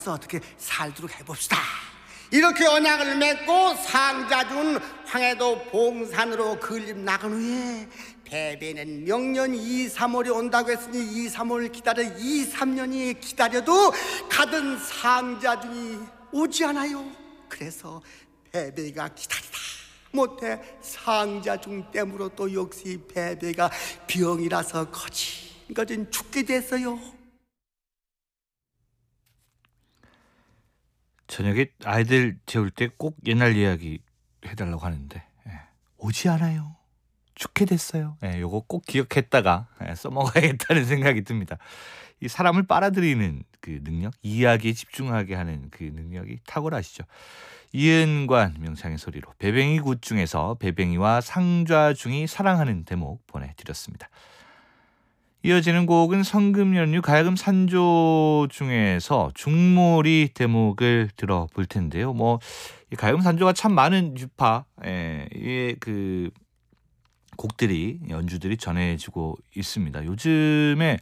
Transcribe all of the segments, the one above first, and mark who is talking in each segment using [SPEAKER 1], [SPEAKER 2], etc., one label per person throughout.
[SPEAKER 1] 어떻게 살도록 해봅시다. 이렇게 언약을 맺고 상자중 황해도 봉산으로 건립 나간 후에 패배는 명년 2, 3월이 온다고 했으니 2, 3월 기다려 2, 3년이 기다려도 가던 상자중이 오지 않아요. 그래서 패배가 기다리다 못해 상자중 때문에 또 역시 패배가 병이라서 거진 죽게 됐어요.
[SPEAKER 2] 저녁에 아이들 재울 때 꼭 옛날 이야기 해달라고 하는데 오지 않아요. 죽게 됐어요. 요거 꼭 기억했다가 써먹어야겠다는 생각이 듭니다. 이 사람을 빨아들이는 그 능력, 이야기에 집중하게 하는 그 능력이 탁월하시죠. 이은관 명창의 소리로 배뱅이 굿 중에서 배뱅이와 상좌중이 사랑하는 대목 보내드렸습니다. 이어지는 곡은 성금연류 가야금 산조 중에서 중몰이 대목을 들어볼 텐데요. 이 가야금 산조가 참 많은 유파의 그 곡들이 연주들이 전해지고 있습니다. 요즘에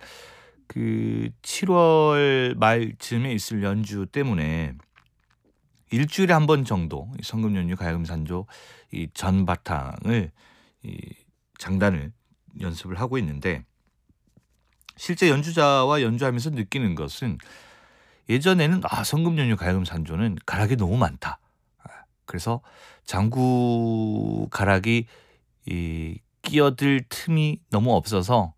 [SPEAKER 2] 그 7월 말쯤에 있을 연주 때문에 일주일에 한 번 정도 성금연류 가야금 산조 이 전바탕을 장단을 연습을 하고 있는데, 실제 연주자와 연주하면서 느끼는 것은 예전에는 성금연류 가야금 산조는 가락이 너무 많다. 그래서 장구 가락이 끼어들 틈이 너무 없어서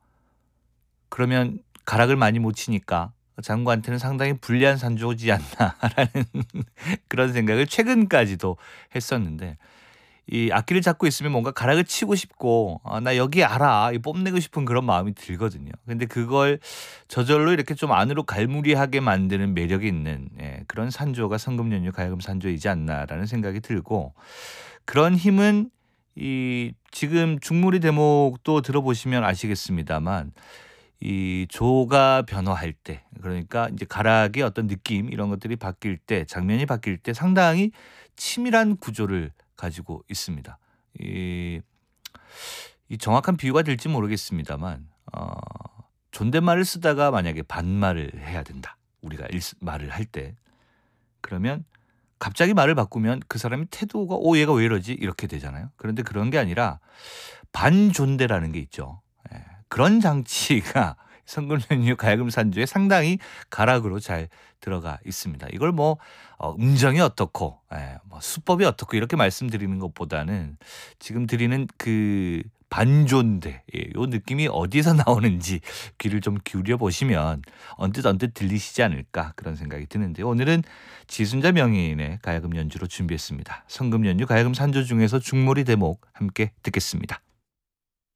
[SPEAKER 2] 그러면 가락을 많이 못 치니까 장구한테는 상당히 불리한 산조지 않나라는 그런 생각을 최근까지도 했었는데, 이 악기를 잡고 있으면 뭔가 가락을 치고 싶고 나 여기 알아 뽐내고 싶은 그런 마음이 들거든요. 근데 그걸 저절로 이렇게 좀 안으로 갈무리하게 만드는 매력이 있는 그런 산조가 성금연류 가야금 산조이지 않나라는 생각이 들고, 그런 힘은 이 지금 중무리 대목도 들어보시면 아시겠습니다만 이 조가 변화할 때, 그러니까 이제 가락의 어떤 느낌 이런 것들이 바뀔 때, 장면이 바뀔 때 상당히 치밀한 구조를 가지고 있습니다. 이 정확한 비유가 될지 모르겠습니다만 존댓말을 쓰다가 만약에 반말을 해야 된다. 우리가 말을 할 때. 그러면 갑자기 말을 바꾸면 그 사람의 태도가 얘가 왜 이러지? 이렇게 되잖아요. 그런데 그런 게 아니라 반존대라는 게 있죠. 그런 장치가 성금연류 가야금 산조에 상당히 가락으로 잘 들어가 있습니다. 이걸 음정이 어떻고 수법이 어떻고 이렇게 말씀드리는 것보다는 지금 드리는 그 반존대 요 느낌이 어디서 나오는지 귀를 좀 기울여 보시면 언뜻 들리시지 않을까 그런 생각이 드는데요. 오늘은 지순자 명인의 가야금 연주로 준비했습니다. 성금연류 가야금 산조 중에서 중몰이 대목 함께 듣겠습니다.